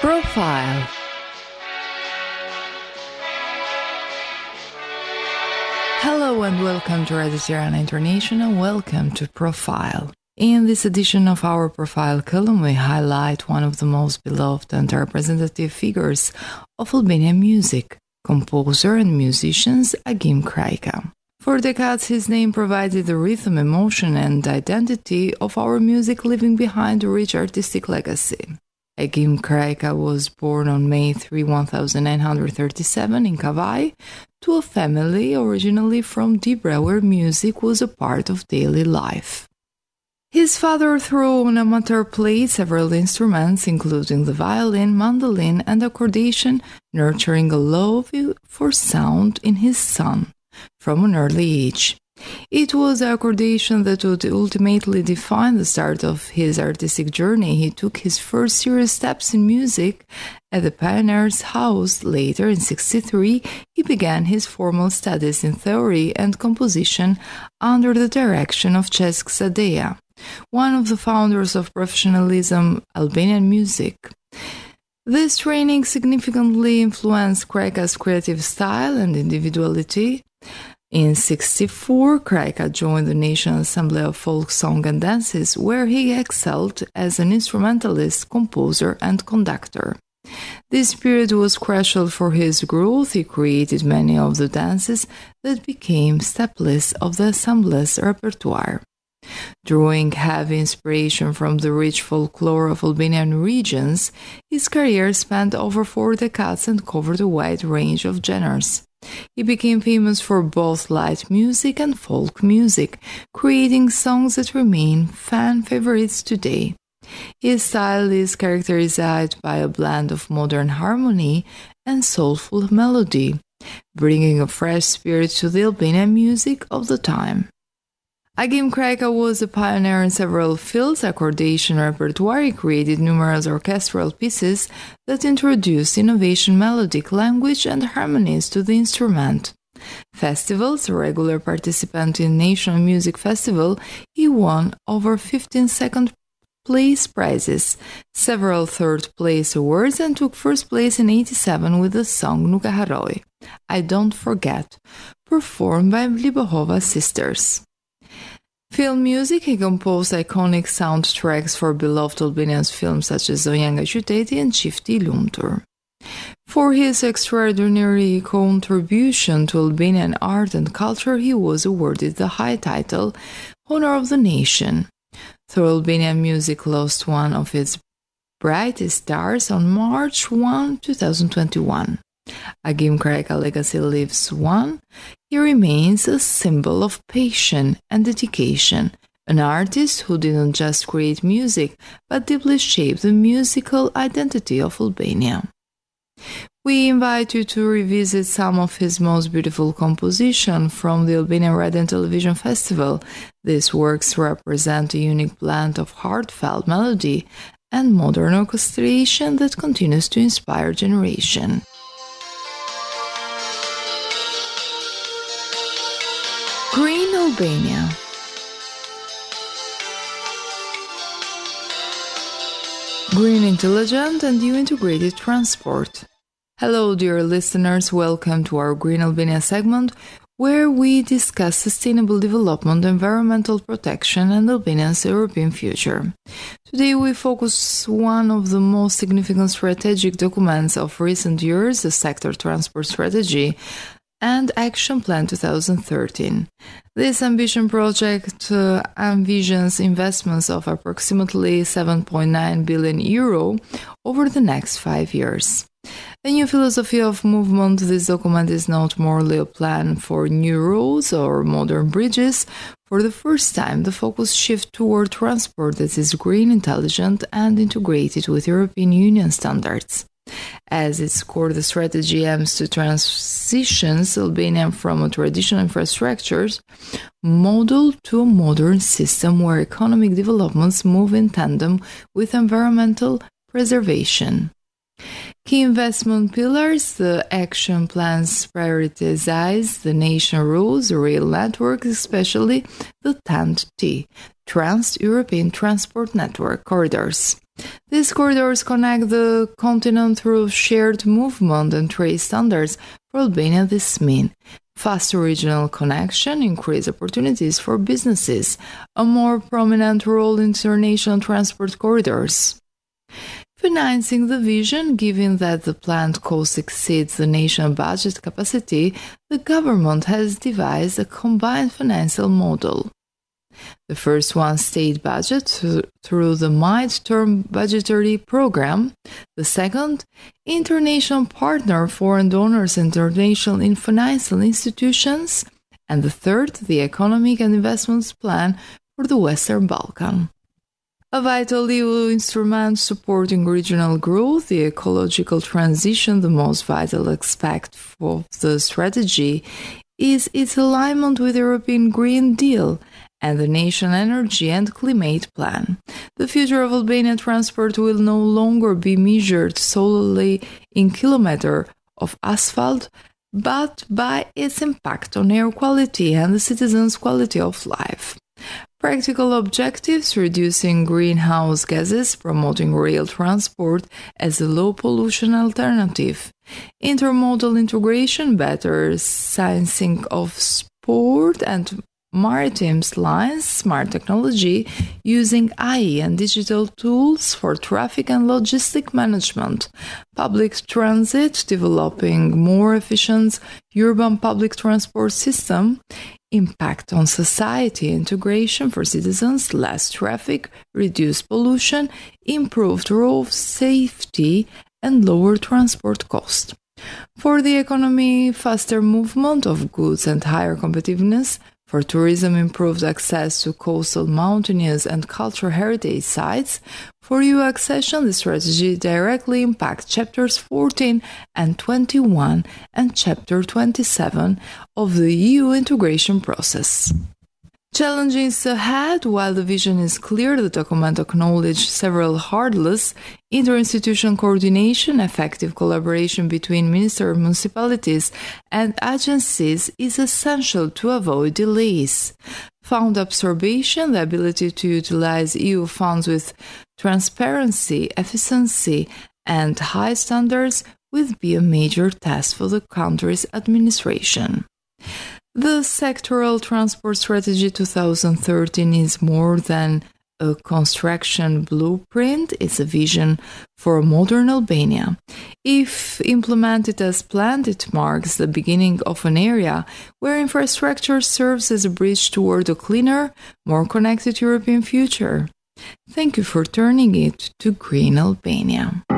Profile. Hello and welcome to Radio Tirana International. Welcome to Profile. In this edition of our Profile column, we highlight one of the most beloved and representative figures of Albanian music, composer and musician Agim Krajka. For decades, his name provided the rhythm, emotion, and identity of our music, leaving behind a rich artistic legacy. Agim Krajka was born on May 3, 1937 in Kavai to a family originally from Dibra, where music was a part of daily life. His father, through an amateur, played several instruments, including the violin, mandolin, and accordion, nurturing a love for sound in his son from an early age. It was the accordion that would ultimately define the start of his artistic journey. He took his first serious steps in music at the Pioneer's House. Later, in 1963, he began his formal studies in theory and composition under the direction of Cesk Sadeja, one of the founders of professionalism Albanian music. This training significantly influenced Krajka's creative style and individuality. In 1964, Krajka joined the National Assembly of Folk Song and Dances, where he excelled as an instrumentalist, composer, and conductor. This period was crucial for his growth. He created many of the dances that became staples of the Assembly's repertoire. Drawing heavy inspiration from the rich folklore of Albanian regions, his career spanned over 4 decades and covered a wide range of genres. He became famous for both light music and folk music, creating songs that remain fan favorites today. His style is characterized by a blend of modern harmony and soulful melody, bringing a fresh spirit to the Albanian music of the time. Agim Krajka was a pioneer in several fields. Accordion repertoire. He created numerous orchestral pieces that introduced innovation, melodic language, and harmonies to the instrument. Festivals. A regular participant in National Music Festival, he won over 15 second-place prizes, several third-place awards, and took first place in 1987 with the song Nuka Haroj, I Don't Forget, performed by Libohova sisters. Film music. He composed iconic soundtracks for beloved Albanian films such as Zonja nga Qyteti and Qifti I Lumtur. For his extraordinary contribution to Albanian art and culture, he was awarded the high title Honor of the Nation. Though Albanian music lost one of its brightest stars on March 1, 2021. Agim Krajka legacy lives on. He remains a symbol of passion and dedication, an artist who didn't just create music, but deeply shaped the musical identity of Albania. We invite you to revisit some of his most beautiful compositions from the Albanian Radio and Television Festival. These works represent a unique blend of heartfelt melody and modern orchestration that continues to inspire generations. Green Albania. Green Intelligent and New Integrated Transport. Hello dear listeners, welcome to our Green Albania segment, where we discuss sustainable development, environmental protection, and Albania's European future. Today we focus on one of the most significant strategic documents of recent years, the Sector Transport Strategy and Action Plan 2013. This ambition project envisions investments of approximately €7.9 billion over the next 5 years. A new philosophy of movement, this document is not merely a plan for new roads or modern bridges. For the first time, the focus shifts toward transport that is green, intelligent, and integrated with European Union standards. As its core, the strategy aims to transition Albania from a traditional infrastructure model to a modern system where economic developments move in tandem with environmental preservation. Key investment pillars, the action plans prioritize the nation roads, rail networks, especially the TEN-T, Trans-European Transport Network corridors. These corridors connect the continent through shared movement and trade standards. For Albania, this means faster regional connection, increased opportunities for businesses, a more prominent role in international transport corridors. Financing the vision, given that the planned cost exceeds the national budget capacity, the government has devised a combined financial model. The first one, state budget through the mid-term budgetary program. The second, international partner foreign donors and international financial institutions. And the third, the economic and investments plan for the Western Balkan. A vital EU instrument supporting regional growth, the ecological transition, the most vital aspect of the strategy, is its alignment with the European Green Deal and the National Energy and Climate Plan. The future of Albanian transport will no longer be measured solely in kilometers of asphalt, but by its impact on air quality and the citizens' quality of life. Practical objectives: reducing greenhouse gases, promoting rail transport as a low-pollution alternative, intermodal integration, better sciencing of sport and maritime lines, smart technology, using AI and digital tools for traffic and logistic management, public transit, developing more efficient urban public transport system, impact on society, integration for citizens, less traffic, reduced pollution, improved road safety, and lower transport cost. For the economy, faster movement of goods and higher competitiveness. For tourism, improved access to coastal, mountainous, and cultural heritage sites. For EU accession, the strategy directly impacts chapters 14 and 21 and chapter 27 of the EU integration process. Challenges ahead. While the vision is clear, the document acknowledges several hurdles: interinstitutional coordination, effective collaboration between ministers, municipalities, and agencies is essential to avoid delays. Fund absorption, the ability to utilize EU funds with transparency, efficiency, and high standards will be a major task for the country's administration. The Sectoral Transport Strategy 2013 is more than a construction blueprint. It's a vision for a modern Albania. If implemented as planned, it marks the beginning of an area where infrastructure serves as a bridge toward a cleaner, more connected European future. Thank you for turning it to Green Albania.